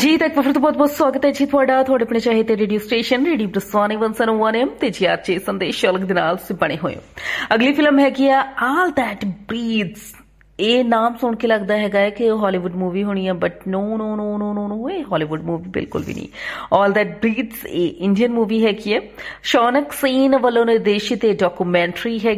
जी तो एक बार फिर तो बहुत बहुत स्वागत है जी थोड़ा थोड़े अपने चाहे ते रेडियो स्टेशन रेडियो प्रसानी 101 एम ते जी आज संदेश अलग दे नाल से बने हुए अगली फिल्म हैगी आ ऑल दैट ब्रीथ्स ਇਹ ਨਾਮ ਸੁਣ ਕੇ ਲੱਗਦਾ ਹੈਗਾ ਹੈ ਕਿ ਹਾਲੀਵੁੱਡ ਮੂਵੀ ਹੋਣੀ ਹੈ ਬਟ ਨੋ ਨੋ ਨੋ ਨੋ ਨੋ ਨੋ ਇਹ ਹਾਲੀਵੁੱਡ ਮੂਵੀ ਬਿਲਕੁਲ ਵੀ ਨਹੀਂ ਆਲ ਦੈਟ ਬਰੀਥਸ ਇਹ ਇੰਡੀਅਨ ਮੂਵੀ ਹੈਗੀ ਹੈ ਸ਼ੌਨਕ ਸੀਨ ਵੱਲੋਂ ਨਿਰਦੇਸ਼ਿਤ ਇਹ ਡਾਕੂਮੈਂਟਰੀ ਹੈ